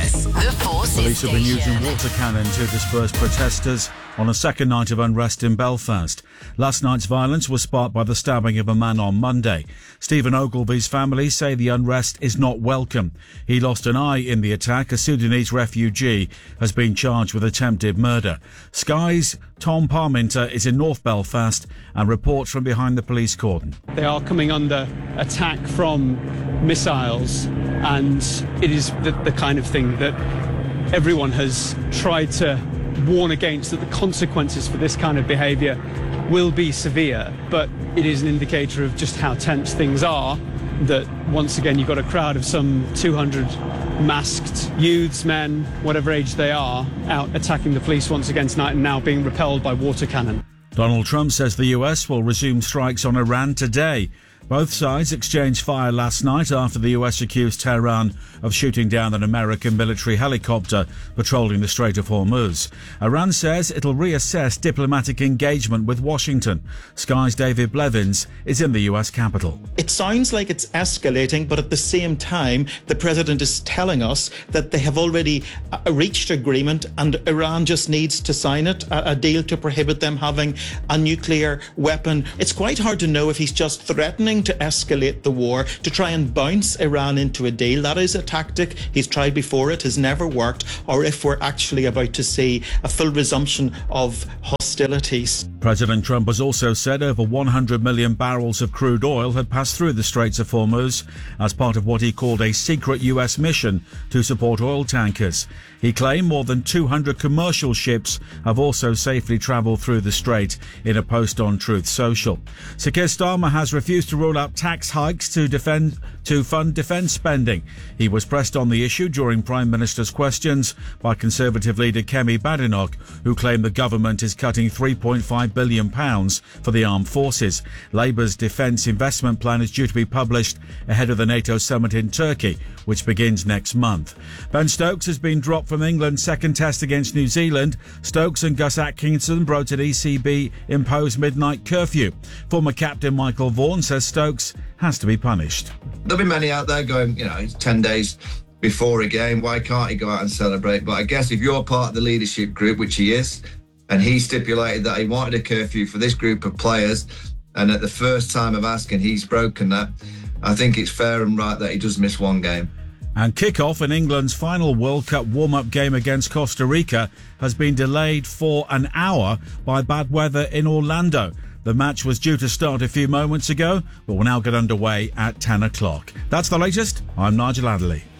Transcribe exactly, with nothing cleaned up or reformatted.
This, the Forces Police have been Station. using water cannon to disperse protesters on a second night of unrest in Belfast. Last night's violence was sparked by the stabbing of a man on Monday. Stephen Ogilvy's family say the unrest is not welcome. He lost an eye in the attack. A Sudanese refugee has been charged with attempted murder. Sky's Tom Parminter is in North Belfast and reports from behind the police cordon. They are coming under attack from missiles, and it is the, the kind of thing that everyone has tried to warn against, that the consequences for this kind of behaviour will be severe, but it is an indicator of just how tense things are, that once again you've got a crowd of some two hundred masked youths, men, whatever age they are, out attacking the police once again tonight and now being repelled by water cannon. Donald Trump says the U S will resume strikes on Iran today. Both sides exchanged fire last night after the U S accused Tehran of shooting down an American military helicopter patrolling the Strait of Hormuz. Iran says it'll reassess diplomatic engagement with Washington. Sky's David Blevins is in the U S capital. It sounds like it's escalating, but at the same time, the president is telling us that they have already uh, reached agreement and Iran just needs to sign it, a, a deal to prohibit them having a nuclear weapon. It's quite hard to know if he's just threatening to escalate the war, to try and bounce Iran into a deal. That is a tactic he's tried before, it has never worked, or if we're actually about to see a full resumption of hostilities. President Trump has also said over one hundred million barrels of crude oil had passed through the Straits of Hormuz as part of what he called a secret U S mission to support oil tankers. He claimed more than two hundred commercial ships have also safely travelled through the strait in a post on Truth Social. Sir Keir Starmer has refused to rule out tax hikes to defend to fund defence spending. He was pressed on the issue during Prime Minister's questions by Conservative leader Kemi Badenoch, who claimed the government is cutting three point five billion pounds for the armed forces. Labour's defence investment plan is due to be published ahead of the NATO summit in Turkey, which begins next month. Ben Stokes has been dropped from England's second test against New Zealand. Stokes and Gus Atkinson broke an E C B-imposed midnight curfew. Former captain Michael Vaughan says Stokes has to be punished. There'll be many out there going, you know, it's ten days before a game, why can't he go out and celebrate? But I guess if you're part of the leadership group, which he is, and he stipulated that he wanted a curfew for this group of players, and at the first time of asking, he's broken that, I think it's fair and right that he does miss one game. And kick-off in England's final World Cup warm-up game against Costa Rica has been delayed for an hour by bad weather in Orlando. The match was due to start a few moments ago, but will now get underway at ten o'clock. That's the latest. I'm Nigel Adderley.